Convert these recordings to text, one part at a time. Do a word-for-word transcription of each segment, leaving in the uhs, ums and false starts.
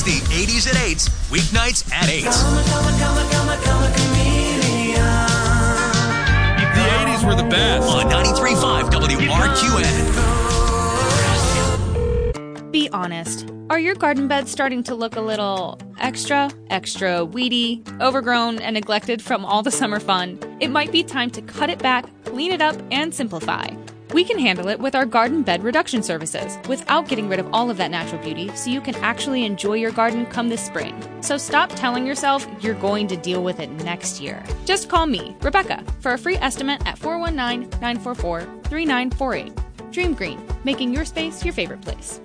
The eighties at eight, weeknights at eight. The eighties were the best. On ninety-three point five W R Q N. Be honest. Are your garden beds starting to look a little extra, extra weedy, overgrown, and neglected from all the summer fun? It might be time to cut it back, clean it up, and simplify. We can handle it with our garden bed reduction services without getting rid of all of that natural beauty so you can actually enjoy your garden come this spring. So stop telling yourself you're going to deal with it next year. Just call me, Rebecca, for a free estimate at four one nine, nine four four, three nine four eight. Dream Green, making your space your favorite place.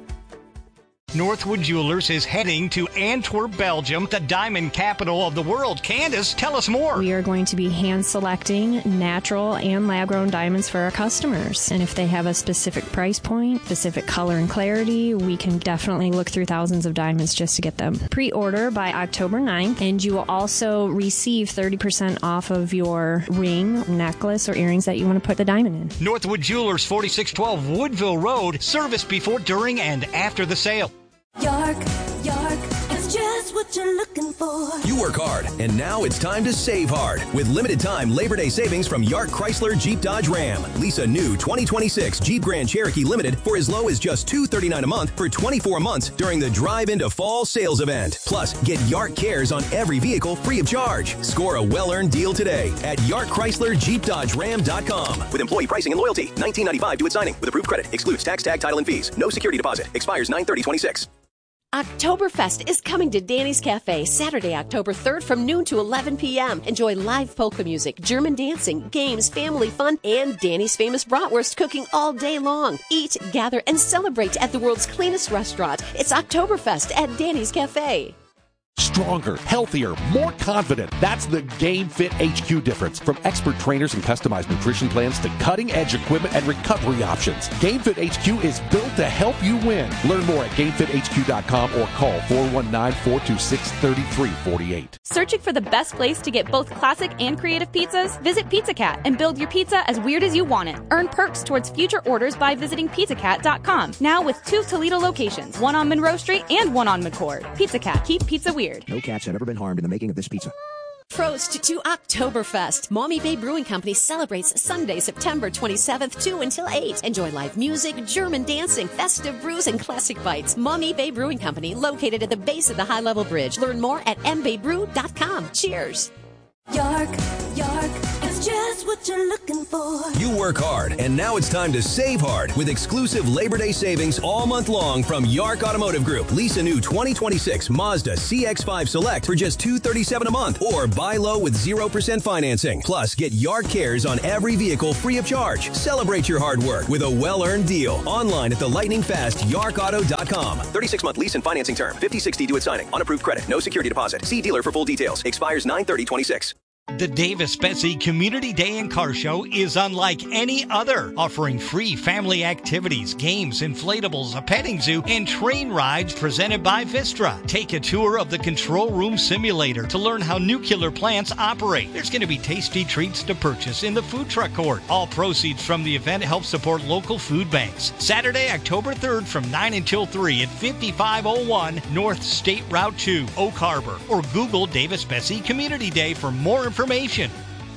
Northwood Jewelers is heading to Antwerp, Belgium, the diamond capital of the world. Candace, tell us more. We are going to be hand-selecting natural and lab-grown diamonds for our customers. And if they have a specific price point, specific color and clarity, we can definitely look through thousands of diamonds just to get them. Pre-order by October ninth, and you will also receive thirty percent off of your ring, necklace, or earrings that you want to put the diamond in. Northwood Jewelers, forty-six twelve Woodville Road. Service before, during, and after the sale. York, York, it's just what you're looking for. You work hard, and now it's time to save hard with limited time Labor Day savings from York Chrysler Jeep Dodge Ram. Lease a new twenty twenty-six Jeep Grand Cherokee Limited for as low as just two hundred thirty-nine dollars a month for twenty-four months during the Drive into Fall sales event. Plus, get York Cares on every vehicle free of charge. Score a well-earned deal today at York Chrysler Jeep Dodge Ram dot com. With employee pricing and loyalty, nineteen ninety-five due at signing. With approved credit, excludes tax, tag, title, and fees. No security deposit. Expires nine thirty twenty-six. Oktoberfest is coming to Danny's Cafe Saturday, October third from noon to eleven p.m. Enjoy live polka music, German dancing, games, family fun, and Danny's famous bratwurst cooking all day long. Eat, gather, and celebrate at the world's cleanest restaurant. It's Oktoberfest at Danny's Cafe. Stronger, healthier, more confident. That's the GameFit H Q difference. From expert trainers and customized nutrition plans to cutting-edge equipment and recovery options, GameFit H Q is built to help you win. Learn more at game fit h q dot com or call four one nine, four two six, three three four eight. Searching for the best place to get both classic and creative pizzas? Visit Pizza Cat and build your pizza as weird as you want it. Earn perks towards future orders by visiting pizza cat dot com. Now with two Toledo locations, one on Monroe Street and one on McCord. Pizza Cat, keep pizza weird. No cats have ever been harmed in the making of this pizza. Prost to Oktoberfest. Mommy Bay Brewing Company celebrates Sunday, September twenty-seventh, two until eight. Enjoy live music, German dancing, festive brews, and classic bites. Mommy Bay Brewing Company, located at the base of the High Level Bridge. Learn more at m bay brew dot com. Cheers. York, York, it's just what you're looking for. You work hard, and now it's time to save hard with exclusive Labor Day savings all month long from York Automotive Group. Lease a new twenty twenty-six Mazda C X five Select for just two hundred thirty-seven dollars a month, or buy low with zero percent financing. Plus, get York Cares on every vehicle free of charge. Celebrate your hard work with a well-earned deal. Online at the lightning fast york auto dot com. thirty-six month lease and financing term. fifty sixty due at signing. Unapproved credit. No security deposit. See dealer for full details. Expires nine thirty twenty-six. The Davis-Betsy Community Day and Car Show is unlike any other, offering free family activities, games, inflatables, a petting zoo, and train rides presented by Vistra. Take a tour of the control room simulator to learn how nuclear plants operate. There's going to be tasty treats to purchase in the food truck court. All proceeds from the event help support local food banks. Saturday, October third from nine until three at fifty-five oh one North State Route two, Oak Harbor, or Google Davis-Betsy Community Day for more information. Information.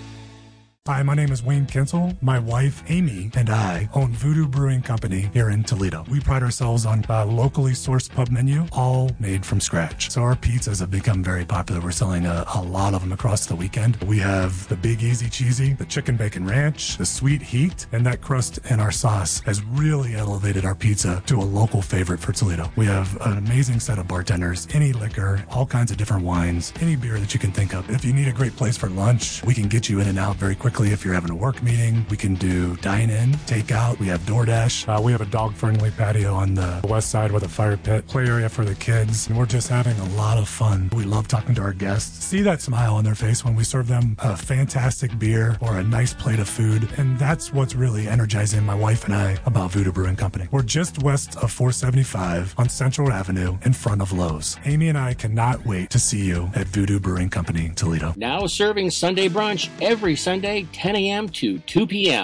Hi, my name is Wayne Kinsel. My wife, Amy, and I own Voodoo Brewing Company here in Toledo. We pride ourselves on a locally sourced pub menu, all made from scratch. So our pizzas have become very popular. We're selling a, a lot of them across the weekend. We have the Big Easy Cheesy, the Chicken Bacon Ranch, the Sweet Heat, and that crust and our sauce has really elevated our pizza to a local favorite for Toledo. We have an amazing set of bartenders, any liquor, all kinds of different wines, any beer that you can think of. If you need a great place for lunch, we can get you in and out very quickly. If you're having a work meeting, we can do dine-in, takeout. We have DoorDash. Uh, we have a dog-friendly patio on the west side with a fire pit, play area for the kids. And we're just having a lot of fun. We love talking to our guests. See that smile on their face when we serve them a fantastic beer or a nice plate of food. And that's what's really energizing my wife and I about Voodoo Brewing Company. We're just west of four seventy-five on Central Avenue in front of Lowe's. Amy and I cannot wait to see you at Voodoo Brewing Company, Toledo. Now serving Sunday brunch every Sunday, ten a.m. to two p.m.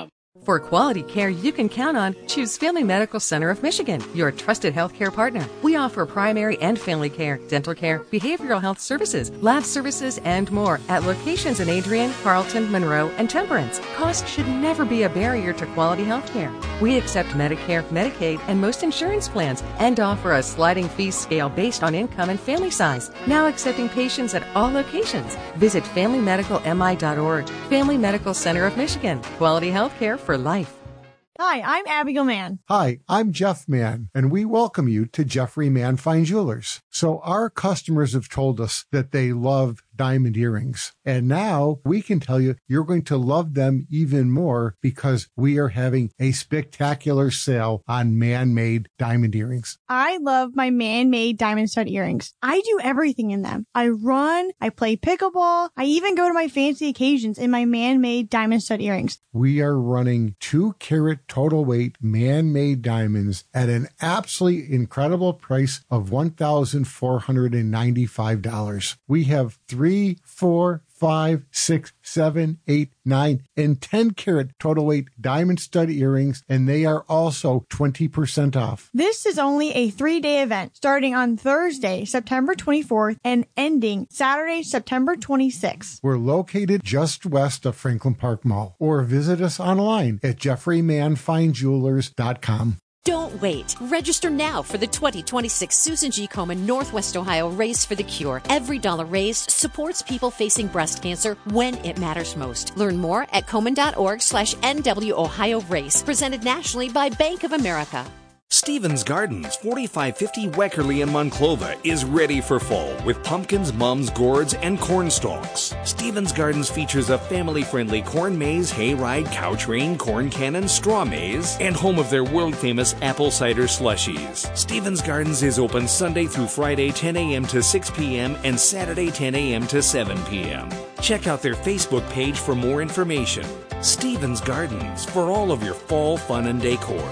For quality care you can count on, choose Family Medical Center of Michigan, your trusted healthcare partner. We offer primary and family care, dental care, behavioral health services, lab services, and more at locations in Adrian, Carlton, Monroe, and Temperance. Cost should never be a barrier to quality healthcare. We accept Medicare, Medicaid, and most insurance plans and offer a sliding fee scale based on income and family size. Now accepting patients at all locations. Visit family medical m i dot org. Family Medical Center of Michigan. Quality healthcare for life. Hi, I'm Abigail Mann. Hi, I'm Jeff Mann, and we welcome you to Jeffrey Mann Fine Jewelers. So our customers have told us that they love diamond earrings, and now we can tell you you're going to love them even more because we are having a spectacular sale on man-made diamond earrings. I love my man-made diamond stud earrings. I do everything in them. I run, I play pickleball, I even go to my fancy occasions in my man-made diamond stud earrings. We are running two carat total weight man-made diamonds at an absolutely incredible price of one thousand four hundred ninety-five dollars. We have three, four, five, six, seven, eight, nine, and ten carat total weight diamond stud earrings, and they are also twenty percent off. This is only a three-day event starting on Thursday, September twenty-fourth, and ending Saturday, September twenty-sixth. We're located just west of Franklin Park Mall, or visit us online at jeffrey mann fine jewelers dot com. Don't wait. Register now for the twenty twenty-six Susan G. Komen Northwest Ohio Race for the Cure. Every dollar raised supports people facing breast cancer when it matters most. Learn more at komen.org slash NW Ohio Race. Presented nationally by Bank of America. Stevens Gardens, forty-five fifty Weckerly in Monclova, is ready for fall with pumpkins, mums, gourds, and corn stalks. Stevens Gardens features a family-friendly corn maze, hayride, cow train, corn cannon, straw maze, and home of their world-famous apple cider slushies. Stevens Gardens is open Sunday through Friday, ten a.m. to six p.m. and Saturday, ten a.m. to seven p.m. Check out their Facebook page for more information. Stevens Gardens, for all of your fall fun and decor.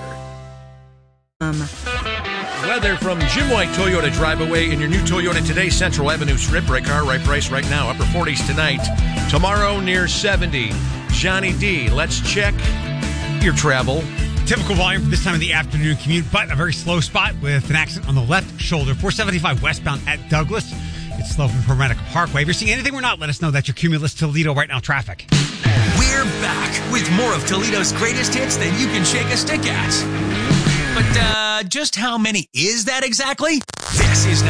Um. Weather from Jim White Toyota Drive Away in your new Toyota today, Central Avenue Strip. Right car, right price right now. Upper forties tonight. Tomorrow near seventy. Johnny D, let's check your travel. Typical volume for this time of the afternoon commute, but a very slow spot with an accident on the left shoulder. four seventy-five westbound at Douglas. It's slow from ProMedica Parkway. If you're seeing anything we're not, let us know. That's your Cumulus Toledo right now traffic. We're back with more of Toledo's greatest hits than you can shake a stick at. But uh, just how many is that exactly? This is